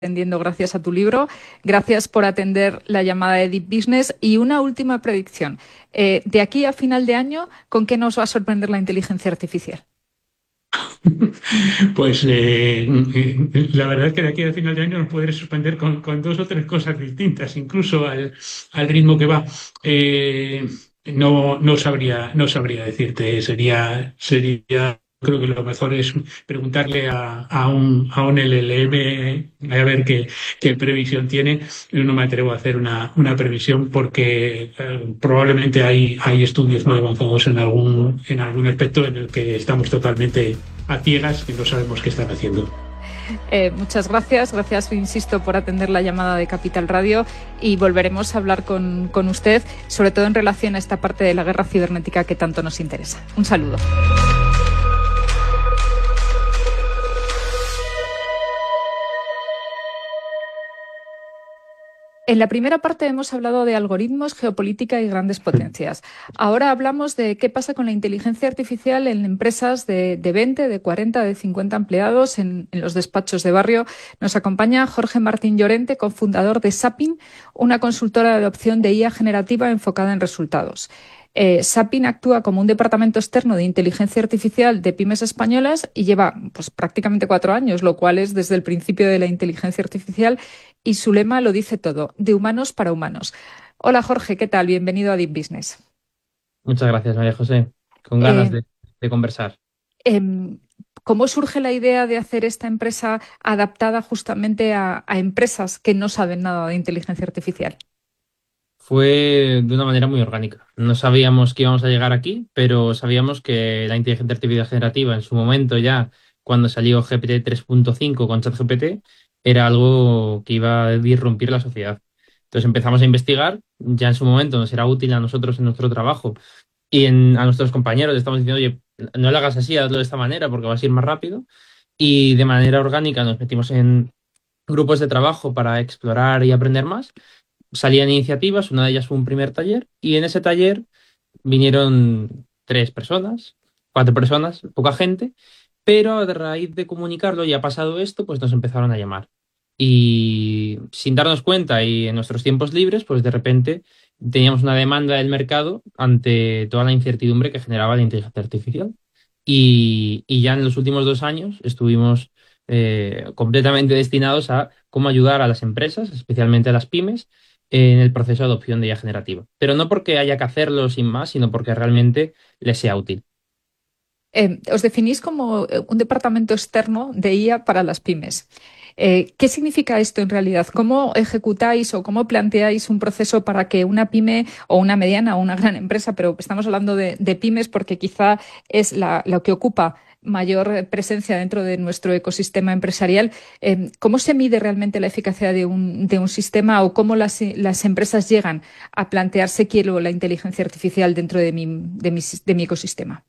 aprendiendo gracias a tu libro. Gracias por atender la llamada de Deep Business. Y una última predicción. De aquí a final de año, ¿con qué nos va a sorprender la inteligencia artificial? Pues la verdad es que de aquí al final de año nos podré sorprender con dos o tres cosas distintas, incluso al ritmo que va. Eh, no sabría decirte, creo que lo mejor es preguntarle a un LLM a ver qué previsión tiene. Yo no me atrevo a hacer una previsión porque probablemente hay estudios muy avanzados en algún aspecto en el que estamos totalmente a ciegas y no sabemos qué están haciendo. Muchas gracias. Gracias, insisto, por atender la llamada de Capital Radio y volveremos a hablar con usted, sobre todo en relación a esta parte de la guerra cibernética que tanto nos interesa. Un saludo. En la primera parte hemos hablado de algoritmos, geopolítica y grandes potencias. Ahora hablamos de qué pasa con la inteligencia artificial en empresas de 20, de 40, de 50 empleados, en los despachos de barrio. Nos acompaña Jorge Martín Llorente, cofundador de Sapin, una consultora de adopción de IA generativa enfocada en resultados. Sapin actúa como un departamento externo de inteligencia artificial de pymes españolas y lleva prácticamente 4 años, lo cual es desde el principio de la inteligencia artificial, y su lema lo dice todo: de humanos para humanos. Hola Jorge, ¿qué tal? Bienvenido a Deep Business. Muchas gracias, María José. Con ganas Eh, de conversar. em, ¿Cómo surge la idea de hacer esta empresa adaptada justamente a empresas que no saben nada de inteligencia artificial? Fue de una manera muy orgánica. No sabíamos que íbamos a llegar aquí, pero sabíamos que la inteligencia artificial generativa en su momento ya, cuando salió GPT 3.5 con ChatGPT, era algo que iba a disrumpir la sociedad. Entonces empezamos a investigar, ya en su momento nos era útil a nosotros en nuestro trabajo y a nuestros compañeros. Le estamos diciendo, oye, no lo hagas así, hazlo de esta manera porque vas a ir más rápido. Y de manera orgánica nos metimos en grupos de trabajo para explorar y aprender más. Salían iniciativas, una de ellas fue un primer taller, y en ese taller vinieron 3 personas, 4 personas, poca gente, pero a raíz de comunicarlo y ha pasado esto, pues nos empezaron a llamar. Y sin darnos cuenta y en nuestros tiempos libres, pues de repente teníamos una demanda del mercado ante toda la incertidumbre que generaba la inteligencia artificial. Y ya en los últimos 2 años estuvimos completamente destinados a cómo ayudar a las empresas, especialmente a las pymes, en el proceso de adopción de IA generativa. Pero no porque haya que hacerlo sin más, sino porque realmente les sea útil. Os definís como un departamento externo de IA para las pymes. ¿Qué significa esto en realidad? ¿Cómo ejecutáis o cómo planteáis un proceso para que una pyme o una mediana o una gran empresa, pero estamos hablando de pymes porque quizá es lo que ocupa mayor presencia dentro de nuestro ecosistema empresarial, cómo se mide realmente la eficacia de un sistema o cómo las empresas llegan a plantearse quiero la inteligencia artificial dentro de mi ecosistema?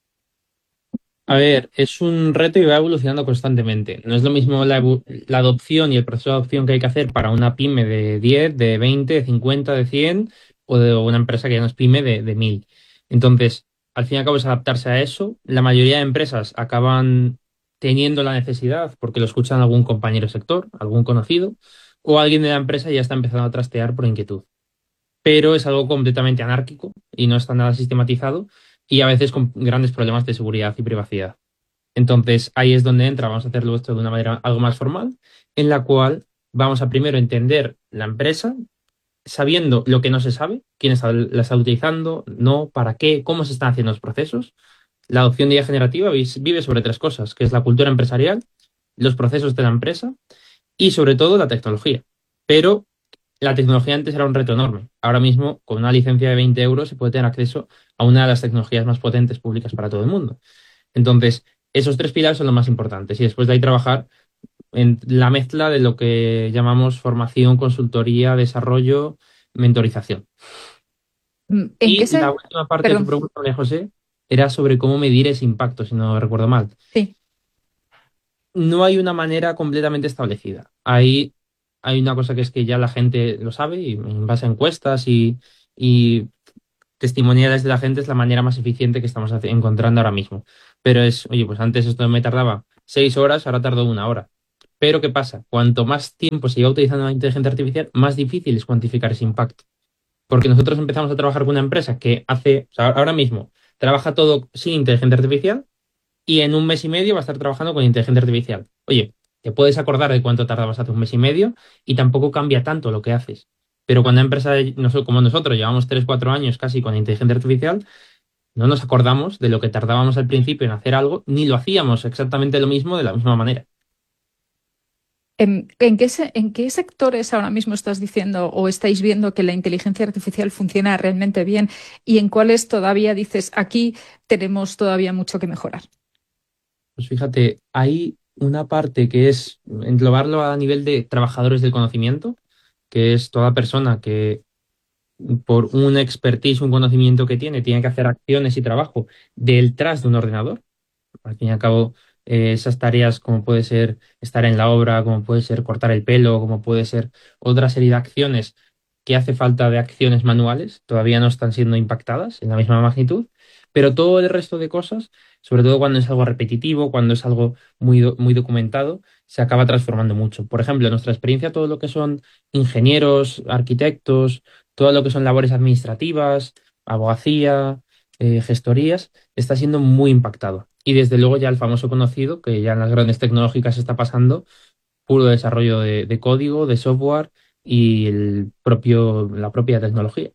A ver, es un reto y va evolucionando constantemente. No es lo mismo la adopción y el proceso de adopción que hay que hacer para una pyme de 10, de 20, de 50, de 100 o de una empresa que ya no es pyme de 1000. Entonces, al fin y al cabo es adaptarse a eso. La mayoría de empresas acaban teniendo la necesidad porque lo escuchan algún compañero de sector, algún conocido, o alguien de la empresa ya está empezando a trastear por inquietud. Pero es algo completamente anárquico y no está nada sistematizado y a veces con grandes problemas de seguridad y privacidad. Entonces, ahí es donde entra, vamos a hacerlo esto de una manera algo más formal, en la cual vamos a primero entender la empresa, sabiendo lo que no se sabe, la está utilizando, no, para qué, cómo se están haciendo los procesos. La adopción de IA generativa vive sobre 3 cosas, que es la cultura empresarial, los procesos de la empresa y sobre todo la tecnología. Pero la tecnología antes era un reto enorme. Ahora mismo, con una licencia de 20 euros, se puede tener acceso a una de las tecnologías más potentes públicas para todo el mundo. Entonces, esos 3 pilares son los más importantes. Y después de ahí trabajar en la mezcla de lo que llamamos formación, consultoría, desarrollo, mentorización. ¿En qué Y la se...? última parte de tu Perdón, pregunta, María José, era sobre cómo medir ese impacto, si no recuerdo mal. sí. No hay una manera completamente establecida. Hay una cosa que es que ya la gente lo sabe y en base a encuestas y testimoniales de la gente es la manera más eficiente que estamos encontrando ahora mismo. Pero es, oye, pues antes esto me tardaba 6 horas, ahora tardo 1 hora. Pero ¿qué pasa? Cuanto más tiempo se lleva utilizando la inteligencia artificial, más difícil es cuantificar ese impacto. Porque nosotros empezamos a trabajar con una empresa que hace, o sea, ahora mismo, trabaja todo sin inteligencia artificial y en un mes y medio va a estar trabajando con inteligencia artificial. Oye, te puedes acordar de cuánto tardabas hace un mes y medio y tampoco cambia tanto lo que haces. Pero cuando una empresa como nosotros llevamos 3 4 años casi con inteligencia artificial, no nos acordamos de lo que tardábamos al principio en hacer algo, ni lo hacíamos exactamente lo mismo de la misma manera. En qué sectores ahora mismo estás diciendo o estáis viendo que la inteligencia artificial funciona realmente bien y en cuáles todavía dices, aquí tenemos todavía mucho que mejorar? Pues fíjate, hay una parte que es englobarlo a nivel de trabajadores del conocimiento, que es toda persona que por un expertise, un conocimiento que tiene que hacer acciones y trabajo detrás de un ordenador. Al fin y al cabo, esas tareas como puede ser estar en la obra, como puede ser cortar el pelo, como puede ser otra serie de acciones que hace falta de acciones manuales, todavía no están siendo impactadas en la misma magnitud, pero todo el resto de cosas, sobre todo cuando es algo repetitivo, cuando es algo muy documentado, se acaba transformando mucho. Por ejemplo, en nuestra experiencia, todo lo que son ingenieros, arquitectos, todo lo que son labores administrativas, abogacía, gestorías, está siendo muy impactado. Y desde luego ya el famoso conocido, que ya en las grandes tecnológicas está pasando, puro desarrollo de código, de software y la propia tecnología.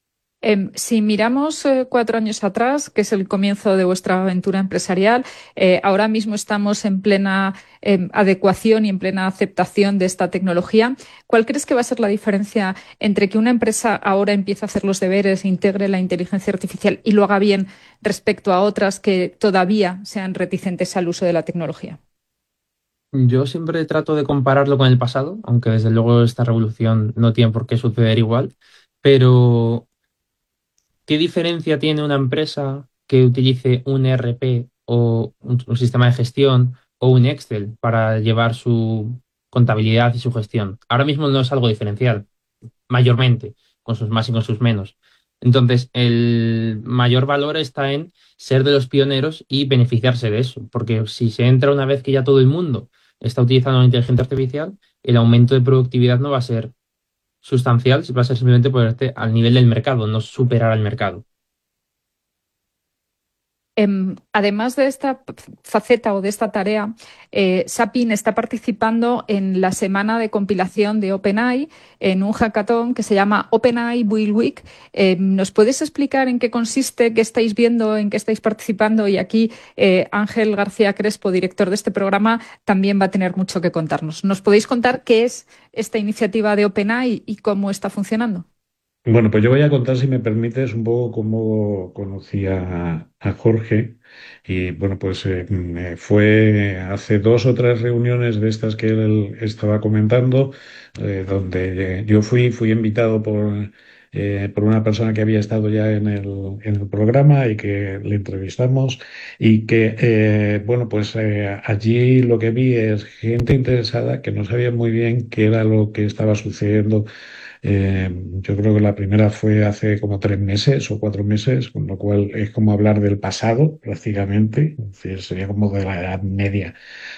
Si miramos 4 años atrás, que es el comienzo de vuestra aventura empresarial, ahora mismo estamos en plena adecuación y en plena aceptación de esta tecnología. ¿Cuál crees que va a ser la diferencia entre que una empresa ahora empiece a hacer los deberes e integre la inteligencia artificial y lo haga bien respecto a otras que todavía sean reticentes al uso de la tecnología? Yo siempre trato de compararlo con el pasado, aunque desde luego esta revolución no tiene por qué suceder igual, pero ¿qué diferencia tiene una empresa que utilice un ERP o un sistema de gestión o un Excel para llevar su contabilidad y su gestión? Ahora mismo no es algo diferencial, mayormente, con sus más y con sus menos. Entonces, el mayor valor está en ser de los pioneros y beneficiarse de eso, porque si se entra una vez que ya todo el mundo está utilizando la inteligencia artificial, el aumento de productividad no va a ser sustancial, va a ser simplemente ponerte al nivel del mercado, no superar al mercado. Además de esta faceta o de esta tarea, Sapin está participando en la semana de compilación de OpenAI en un hackathon que se llama OpenAI Build Week. ¿Nos puedes explicar en qué consiste, qué estáis viendo, en qué estáis participando? Y aquí Ángel García Crespo, director de este programa, también va a tener mucho que contarnos. ¿Nos podéis contar qué es esta iniciativa de OpenAI y cómo está funcionando? Bueno, pues yo voy a contar, si me permites, un poco cómo conocí a Jorge. Y bueno, pues fue hace 2 o 3 reuniones de estas que él estaba comentando, donde yo fui invitado por una persona que había estado ya en el programa y que le entrevistamos. Y que, bueno, pues allí lo que vi es gente interesada que no sabía muy bien qué era lo que estaba sucediendo. Yo creo que la primera fue hace como 3 meses o 4 meses, con lo cual es como hablar del pasado prácticamente, es decir, sería como de la Edad Media.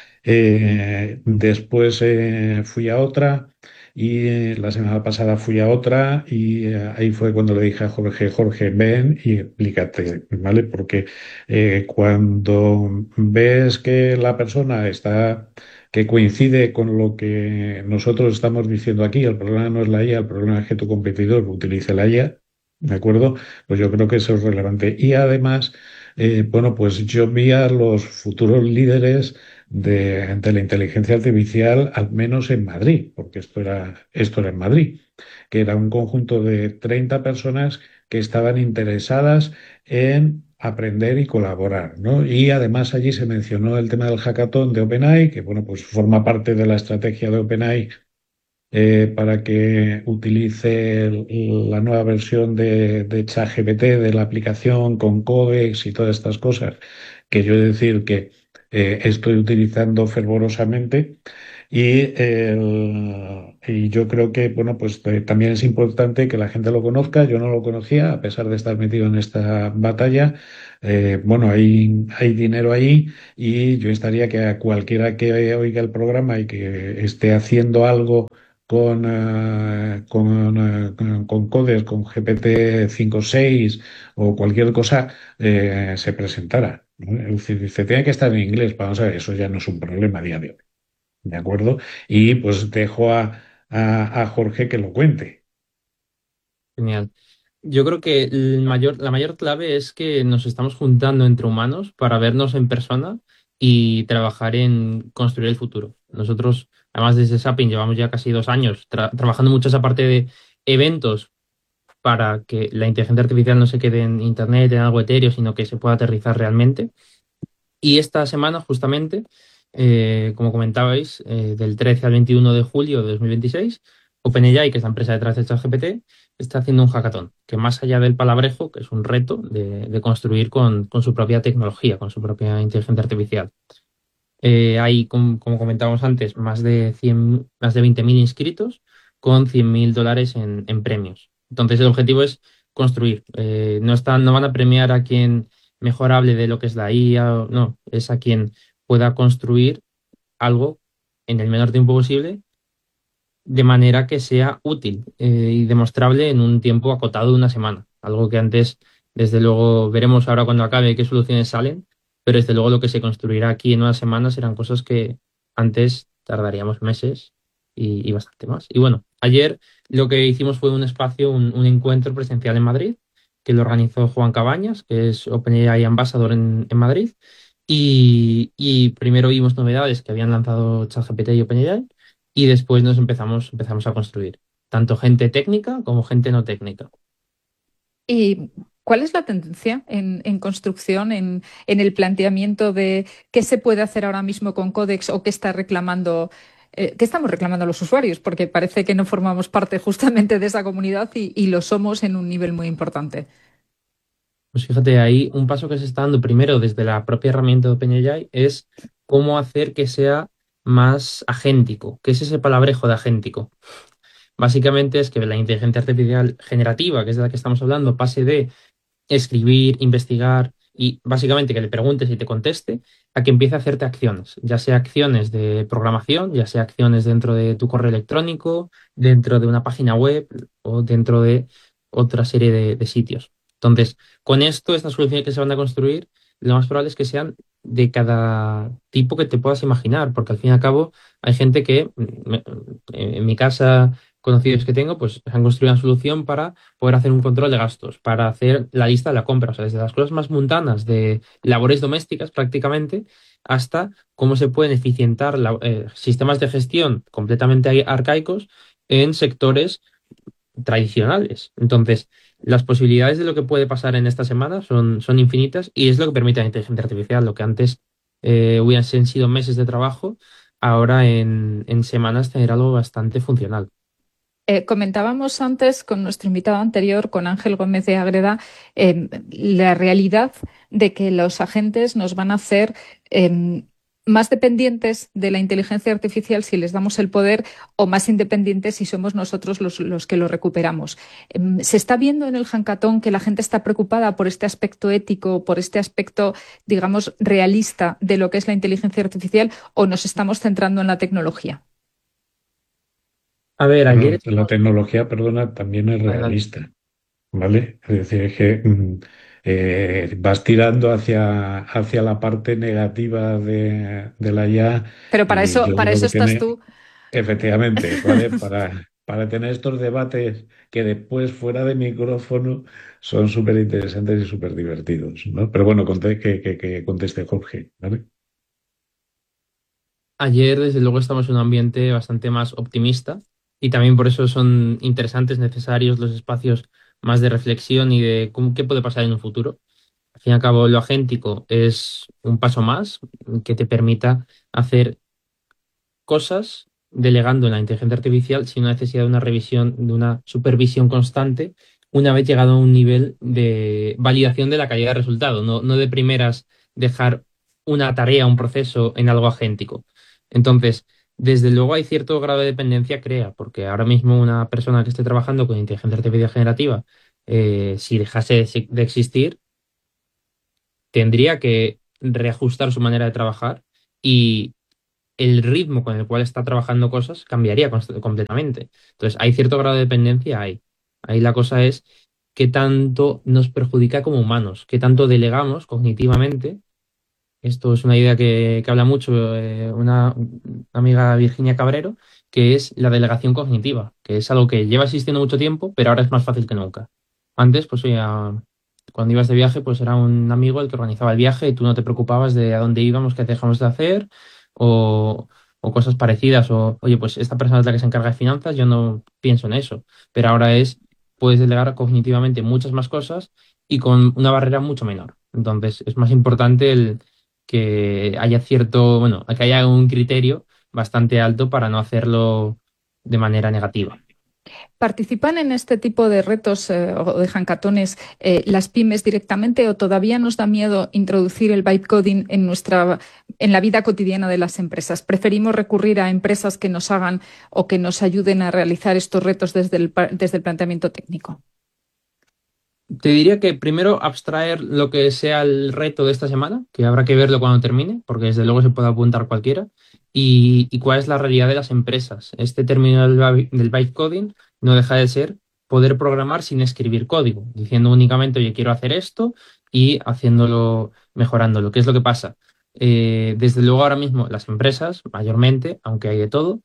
Después fui a otra y la semana pasada fui a otra y ahí fue cuando le dije a Jorge, Jorge, ven y explícate, ¿vale? Porque cuando ves que la persona que coincide con lo que nosotros estamos diciendo aquí, el problema no es la IA, el problema es que tu competidor utilice la IA, ¿de acuerdo? Pues yo creo que eso es relevante. Y además, bueno, pues yo vi a los futuros líderes de la inteligencia artificial, al menos en Madrid, porque esto era en Madrid, que era un conjunto de 30 personas que estaban interesadas en aprender y colaborar, ¿no? Y además allí se mencionó el tema del hackathon de OpenAI, que bueno, pues forma parte de la estrategia de OpenAI para que utilice la nueva versión de ChatGPT de la aplicación con códex y todas estas cosas, que yo he de decir que estoy utilizando fervorosamente. Y Y yo creo que, bueno, pues también es importante que la gente lo conozca. Yo no lo conocía, a pesar de estar metido en esta batalla. Bueno, hay dinero ahí y yo estaría que a cualquiera que oiga el programa y que esté haciendo algo con Codes, con GPT 5.6 o cualquier cosa, se presentara, ¿no? Es decir, dice, tiene que estar en inglés. Vamos a ver, eso ya no es un problema a día de hoy. ¿De acuerdo? Y pues dejo a Jorge que lo cuente. Genial. Yo creo que la mayor clave es que nos estamos juntando entre humanos para vernos en persona y trabajar en construir el futuro. Nosotros, además desde Sapin, llevamos ya casi 2 años trabajando mucho esa parte de eventos para que la inteligencia artificial no se quede en Internet, en algo etéreo, sino que se pueda aterrizar realmente. Y esta semana, justamente, como comentabais, del 13 al 21 de julio de 2026, OpenAI, que es la empresa detrás de ChatGPT, está haciendo un hackathon, que más allá del palabrejo, que es un reto de construir con su propia tecnología, con su propia inteligencia artificial. Hay, como comentábamos antes, más de 20.000 inscritos con $100.000 en premios. Entonces, el objetivo es construir. No van a premiar a quien mejor hable de lo que es la IA, no, es a quien pueda construir algo en el menor tiempo posible, de manera que sea útil y demostrable en un tiempo acotado de una semana. Algo que antes, desde luego, veremos ahora cuando acabe qué soluciones salen, pero desde luego lo que se construirá aquí en unas semanas serán cosas que antes tardaríamos meses y bastante más. Y bueno, ayer lo que hicimos fue un espacio, un encuentro presencial en Madrid, que lo organizó Juan Cabañas, que es OpenAI Ambassador en Madrid. Y primero vimos novedades que habían lanzado ChatGPT y OpenAI y después empezamos a construir, tanto gente técnica como gente no técnica. ¿Y cuál es la tendencia en construcción, en el planteamiento de qué se puede hacer ahora mismo con Codex o qué está reclamando, qué estamos reclamando los usuarios? Porque parece que no formamos parte justamente de esa comunidad y lo somos en un nivel muy importante. Pues fíjate, ahí un paso que se está dando primero desde la propia herramienta de OpenAI es cómo hacer que sea más agéntico. ¿Qué es ese palabrejo de agéntico? Básicamente es que la inteligencia artificial generativa, que es de la que estamos hablando, pase de escribir, investigar y básicamente que le preguntes y te conteste, a que empiece a hacerte acciones, ya sea acciones de programación, ya sea acciones dentro de tu correo electrónico, dentro de una página web o dentro de otra serie de sitios. Entonces, con esto, estas soluciones que se van a construir, lo más probable es que sean de cada tipo que te puedas imaginar, porque al fin y al cabo hay gente que, en mi casa, conocidos que tengo, pues han construido una solución para poder hacer un control de gastos, para hacer la lista de la compra, o sea, desde las cosas más mundanas de labores domésticas prácticamente, hasta cómo se pueden eficientar sistemas de gestión completamente arcaicos en sectores tradicionales. Entonces, las posibilidades de lo que puede pasar en esta semana son infinitas y es lo que permite la inteligencia artificial, lo que antes hubiesen sido meses de trabajo, ahora en semanas tener algo bastante funcional. Comentábamos antes con nuestro invitado anterior, con Ángel Gómez de Ágreda, la realidad de que los agentes nos van a hacer más dependientes de la inteligencia artificial si les damos el poder o más independientes si somos nosotros los que lo recuperamos. ¿Se está viendo en el hackathon que la gente está preocupada por este aspecto ético, por este aspecto, digamos, realista de lo que es la inteligencia artificial o nos estamos centrando en la tecnología? A ver, Bueno, ayer la tecnología, perdona, también es adelante. realista, ¿vale? Es decir, es que vas tirando hacia la parte negativa de la IA Pero y yo para creo eso que estás tiene, tú. efectivamente, ¿vale? Para tener estos debates que después, fuera de micrófono, son súper interesantes y súper divertidos, ¿no? Pero bueno, que conteste Jorge, ¿vale? Ayer, desde luego, estamos en un ambiente bastante más optimista y también por eso son interesantes, necesarios los espacios más de reflexión y de qué puede pasar en un futuro. Al fin y al cabo, lo agéntico es un paso más que te permita hacer cosas delegando en la inteligencia artificial sin necesidad de una revisión, de una supervisión constante, una vez llegado a un nivel de validación de la calidad de resultado, no de primeras dejar una tarea, un proceso en algo agéntico. Entonces, Desde luego hay cierto grado de dependencia crea, porque ahora mismo una persona que esté trabajando con inteligencia artificial generativa, si dejase de existir, tendría que reajustar su manera de trabajar y el ritmo con el cual está trabajando cosas cambiaría completamente. Entonces, hay cierto grado de dependencia ahí. Ahí la cosa es qué tanto nos perjudica como humanos, qué tanto delegamos cognitivamente. Esto es una idea que habla mucho una amiga Virginia Cabrero, que es la delegación cognitiva, que es algo que lleva existiendo mucho tiempo, pero ahora es más fácil que nunca. Antes, pues oye, cuando ibas de viaje, pues era un amigo el que organizaba el viaje y tú no te preocupabas de a dónde íbamos, qué dejamos de hacer o, o cosas parecidas. O, oye, pues esta persona es la que se encarga de finanzas, yo no pienso en eso. Pero ahora puedes delegar cognitivamente muchas más cosas y con una barrera mucho menor. Entonces, es más importante que haya bueno, que haya un criterio bastante alto para no hacerlo de manera negativa. ¿Participan en este tipo de retos o de hackatones las pymes directamente o todavía nos da miedo introducir el vibe coding en la vida cotidiana de las empresas? ¿Preferimos recurrir a empresas que nos hagan o que nos ayuden a realizar estos retos desde el planteamiento técnico? Te diría que primero abstraer lo que sea el reto de esta semana, que habrá que verlo cuando termine, porque desde luego se puede apuntar cualquiera, y cuál es la realidad de las empresas. Este término del vibe coding no deja de ser poder programar sin escribir código, diciendo únicamente, oye, quiero hacer esto y haciéndolo, mejorándolo. ¿Qué es lo que pasa? Desde luego ahora mismo las empresas, mayormente, aunque hay de todo,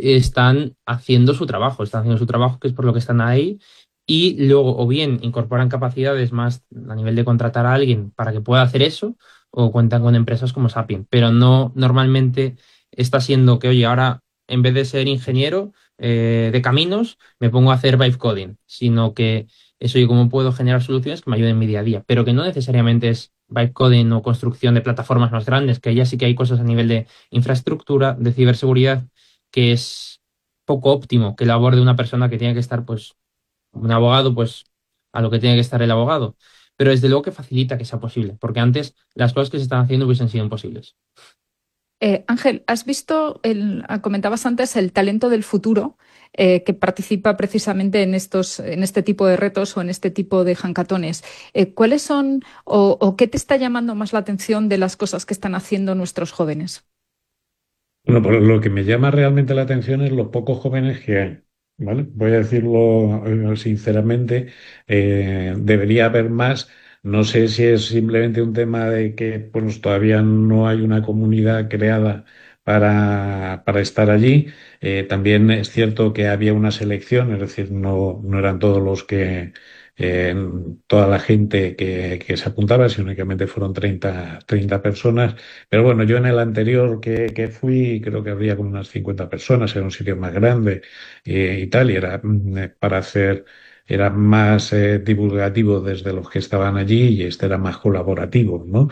están haciendo su trabajo, que es por lo que están ahí y luego o bien incorporan capacidades más a nivel de contratar a alguien para que pueda hacer eso o cuentan con empresas como Sapien, pero no normalmente está siendo que, oye, ahora en vez de ser ingeniero de caminos, me pongo a hacer vibe coding, sino que eso y cómo puedo generar soluciones que me ayuden en mi día a día, pero que no necesariamente es vibe coding o construcción de plataformas más grandes, que ya sí que hay cosas a nivel de infraestructura, de ciberseguridad, que es poco óptimo que labor de una persona que tiene que estar pues un abogado, pues a lo que tiene que estar el abogado. Pero desde luego que facilita que sea posible, porque antes las cosas que se están haciendo hubiesen sido imposibles. Ángel, has visto, comentabas antes el talento del futuro que participa precisamente en este tipo de retos o en este tipo de hackatones. ¿Cuáles son o qué te está llamando más la atención de las cosas que están haciendo nuestros jóvenes? Bueno, pues lo que me llama realmente la atención es los pocos jóvenes que hay, ¿vale? Voy a decirlo sinceramente, debería haber más. No sé si es simplemente un tema de que pues, todavía no hay una comunidad creada para estar allí. También es cierto que había una selección, es decir, no eran todos los eh, toda la gente que se apuntaba, sino únicamente fueron 30 personas. Pero bueno, yo en el anterior que fui, creo que habría como unas 50 personas, era un sitio más grande y tal, y era para hacer, era más divulgativo desde los que estaban allí y este era más colaborativo, ¿no?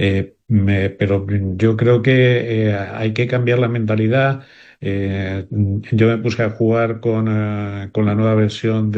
Pero yo creo que hay que cambiar la mentalidad. Yo me puse a jugar con la nueva versión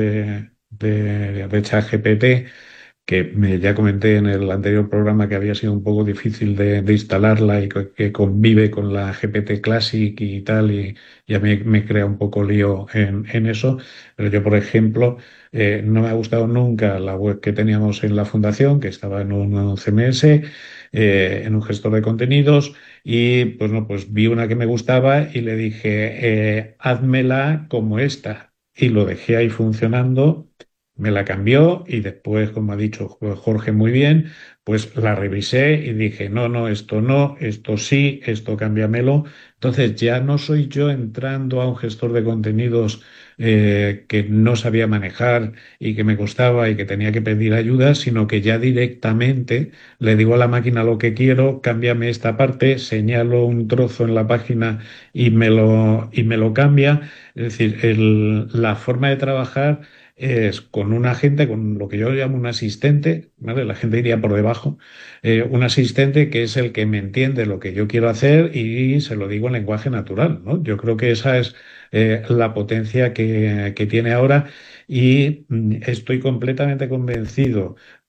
de ChatGPT que ya comenté en el anterior programa que había sido un poco difícil de instalarla y que convive con la GPT Classic y tal, y a mí me crea un poco lío en eso. Pero yo, por ejemplo, no me ha gustado nunca la web que teníamos en la fundación, que estaba en un CMS, en un gestor de contenidos, y pues no, pues vi una que me gustaba y le dije, házmela como esta. Y lo dejé ahí funcionando, me la cambió y después, como ha dicho Jorge muy bien, pues la revisé y dije, no, no, esto no, esto sí, esto cámbiamelo. Entonces ya no soy yo entrando a un gestor de contenidos que no sabía manejar y que me costaba y que tenía que pedir ayuda, sino que ya directamente le digo a la máquina lo que quiero, cámbiame esta parte, señalo un trozo en la página y me lo cambia. Es decir, la forma de trabajar es con un agente, con lo que yo llamo un asistente, ¿vale? La gente iría por debajo, un asistente que es el que me entiende lo que yo quiero hacer y se lo digo en lenguaje natural, ¿no? Yo creo que esa es la potencia que tiene ahora y estoy completamente convencido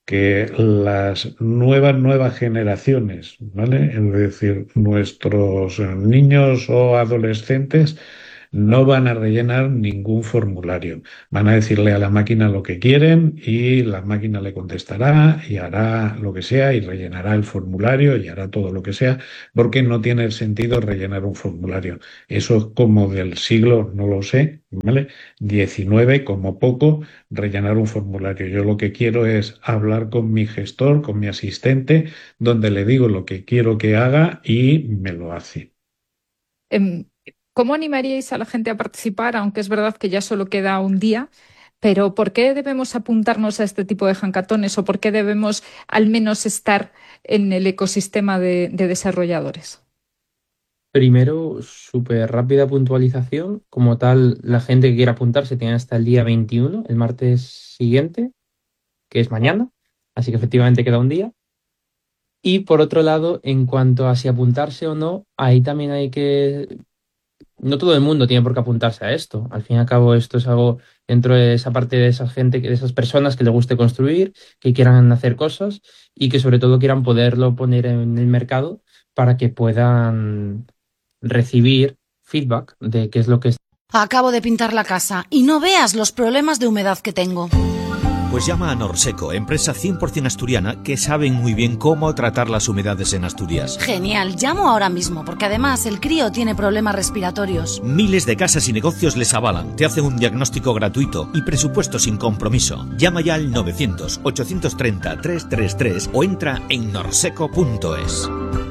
que las nuevas generaciones, ¿vale? Es decir, nuestros niños o adolescentes no van a rellenar ningún formulario. Van a decirle a la máquina lo que quieren y la máquina le contestará y hará lo que sea y rellenará el formulario y hará todo lo que sea, porque no tiene sentido rellenar un formulario. Eso es como del siglo, no lo sé, ¿vale? 19 como poco, rellenar un formulario. Yo lo que quiero es hablar con mi gestor, con mi asistente, donde le digo lo que quiero que haga y me lo hace. Em, ¿Cómo animaríais a la gente a participar? Aunque es verdad que ya solo queda un día, pero ¿por qué debemos apuntarnos a este tipo de hackatones o por qué debemos al menos estar en el ecosistema de desarrolladores? Primero, súper rápida puntualización. Como tal, la gente que quiera apuntarse tiene hasta el día 21, el martes siguiente, que es mañana. Así que efectivamente queda un día. Y por otro lado, en cuanto a si apuntarse o no, ahí también hay que... No todo el mundo tiene por qué apuntarse a esto. Al fin y al cabo, esto es algo dentro de esa parte de esa gente, de esas personas que les guste construir, que quieran hacer cosas y que sobre todo quieran poderlo poner en el mercado para que puedan recibir feedback de qué es lo que es. Acabo de pintar la casa y no veas los problemas de humedad que tengo. Pues llama a Norseco, empresa 100% asturiana que saben muy bien cómo tratar las humedades en Asturias. Genial, llamo ahora mismo porque además el crío tiene problemas respiratorios. Miles de casas y negocios les avalan, te hacen un diagnóstico gratuito y presupuesto sin compromiso. Llama ya al 900-830-333 o entra en norseco.es.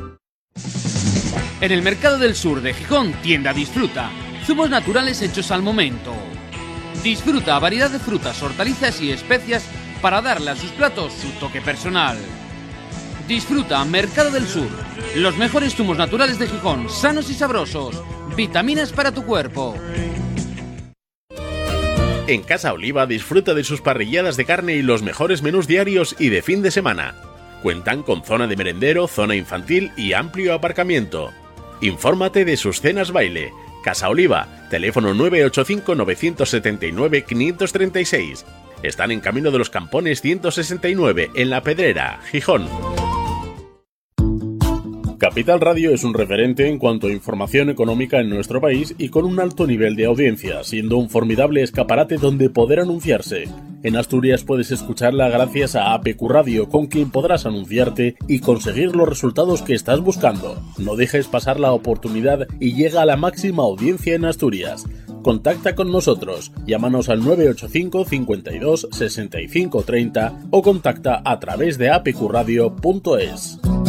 En el Mercado del Sur de Gijón, tienda Disfruta. Zumos naturales hechos al momento. Disfruta variedad de frutas, hortalizas y especias para darle a sus platos su toque personal. Disfruta Mercado del Sur. Los mejores zumos naturales de Gijón, sanos y sabrosos. Vitaminas para tu cuerpo. En Casa Oliva disfruta de sus parrilladas de carne y los mejores menús diarios y de fin de semana. Cuentan con zona de merendero, zona infantil y amplio aparcamiento. Infórmate de sus cenas baile. Casa Oliva, teléfono 985-979-536. Están en Camino de los Campones 169, en La Pedrera, Gijón. Capital Radio es un referente en cuanto a información económica en nuestro país y con un alto nivel de audiencia, siendo un formidable escaparate donde poder anunciarse. En Asturias puedes escucharla gracias a APQ Radio, con quien podrás anunciarte y conseguir los resultados que estás buscando. No dejes pasar la oportunidad y llega a la máxima audiencia en Asturias. Contacta con nosotros, llámanos al 985 52 65 30 o contacta a través de apqradio.es.